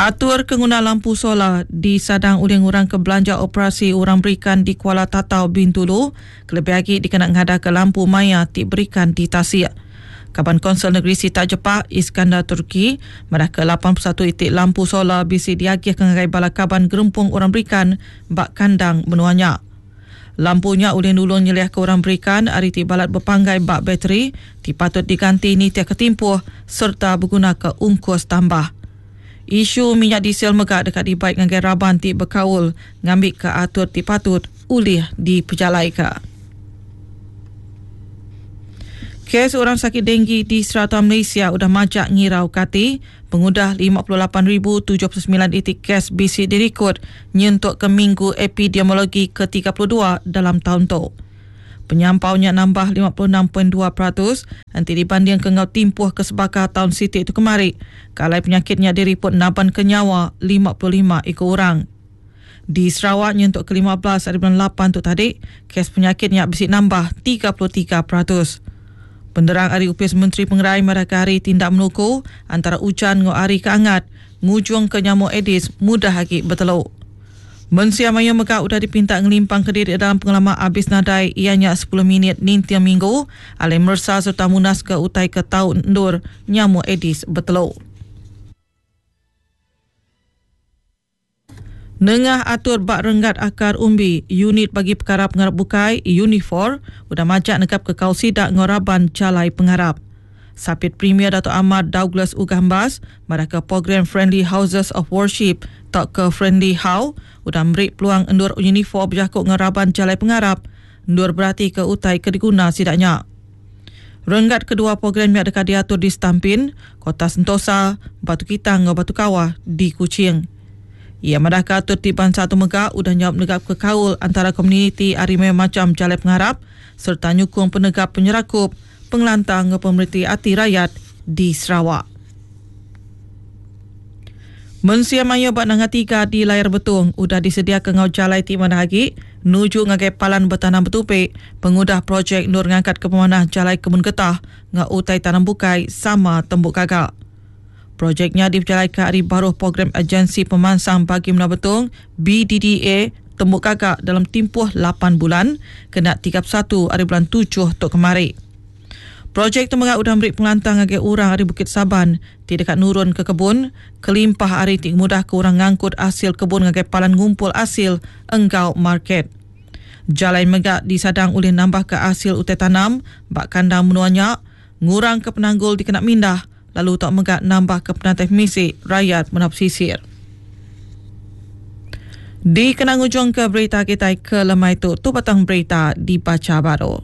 Atur pengguna lampu solar di sadang uling orang ke belanja operasi orang berikan di Kuala Tatau Bintulu, kelebih lagi dikena ngada ke lampu maya diberikan di Tasik. Kaban Konsel Negeri Sita Jepah Iskandar Turki, mereka 81 itik lampu solar bisi diagih ke ngagai bala kaban gerempung orang berikan bak kandang menuanya. Lampunya ulin ulun nyeliah ke orang berikan hari ti balat berpanggai bak bateri, dipatut diganti ni tiap ketimpuh serta berguna ke ungkus tambah. Isu minyak diesel megak dekat di baik ngagai raban ti berkaul ngambil ke atur ti patut ulih di pejalai ke. Kes orang sakit denggi di Serata Malaysia udah majak ngirau kati, pengudah 58,079 itik kes bisi dirikut nyentuk ke minggu epidemiologi ke-32 dalam tahun tu. Penyampaunya nambah 56.2% nanti dibanding ke ngau timpuh ke sebakar tahun Siti itu kemari. Kalai penyakitnya diriput naban ke nyawa 55 ekor orang. Di Sarawak nyentuk ke-15 hari bulan 8 tu tadi, kes penyakitnya bisi nambah 33%. Penderang Ari Upis Menteri Pengerai mereka hari tindak menuku antara hujan ngau hari keangat, ngujung ke nyamuk Aedes mudah lagi berteluk. Mensia Maya Megak sudah dipinta ngelimpang ke diri dalam pengalaman habis nadai ianya 10 minit nintia minggu alih mersa serta munas ke utai ke tahun endur nyamuk Aedes berteluk. Nengah atur bak renggat akar umbi, unit bagi perkara pengarap bukai, Unifor, sudah majak negap ke kau sidak ngoraban calai pengarap. Sapit Premier Dato' Ahmad Douglas Ugambas, mereka program Friendly Houses of Worship, tak ke Friendly How, sudah memberi peluang endur Unifor berjakuk ngoraban calai pengarap, endur berarti ke utai ke diguna sidaknya. Renggat kedua program yang dekat diatur di Stampin, Kota Sentosa, Batu Kitang, Batu Kawah, di Kuching. Ia madaka atur tiban satu megak udah nyawab negap ke kaul antara komuniti arimai macam calai pengarap serta nyukung penegap penyerakup pengelantang pemerintah hati rakyat di Sarawak. Mensia Maya bak nanga tiga di layar betung udah disediakan ngau calai ti mana lagi nuju ngagai palan bertanam betupik pengudah projek nur ngangkat ke pemanah calai kebun getah ngau utai tanam bukai sama tembuk gagak. Projeknya diperjalankan hari baru program agensi pemansang bagi menara betung BDDA tembuk gagak dalam tempoh 8 bulan kena 31 hari bulan 7 tok kemari. Projek temengak udah beri pengelantang bagi orang hari Bukit Saban di dekat nurun ke kebun, kelimpah hari tik mudah ke orang ngangkut hasil kebun bagi palan ngumpul hasil enggau market. Jalan megak disadang oleh nambah ke hasil utai tanam, bak kandang menuanya, ngurang ke penanggul dikena mindah, lalu tak megak nambah ke penantai misi rakyat menap sisir. Di kenang ujung ke berita kita ke lemah itu, tu batang berita dibaca baru.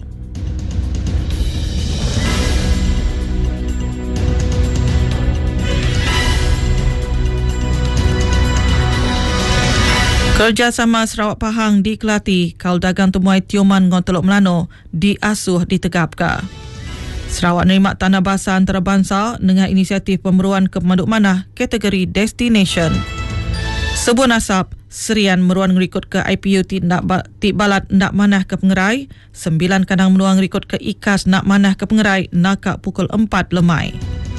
Kerjasama Sarawak Pahang di Kelati, kaul dagang temuai Tioman ngon Teluk Melano diasuh ditegapkan. Sarawak nerima tanah basah antarabangsa dengan inisiatif pemeruan ke pemaduk manah kategori destination. Sebuah nasab, Serian meruan ngerikut ke IPU tik balat nak manah ke Pengerai, 9 kadang meruang ngerikut ke IKAS nak manah ke Pengerai nakak pukul 4 lemai.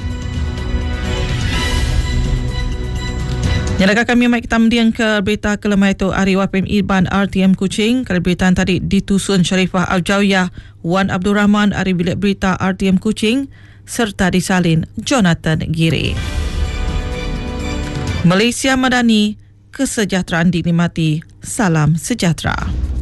Nyalakan kami mai kita mendiang ke berita ke lemah itu Ari YPM Irban RTM Kuching. Kali berita tadi ditusun Sharifah Al-Jawiyah, Wan Abdul Rahman Ari bilik berita RTM Kuching serta disalin Jonathan Giri. Malaysia Madani, kesejahteraan dinikmati. Salam sejahtera.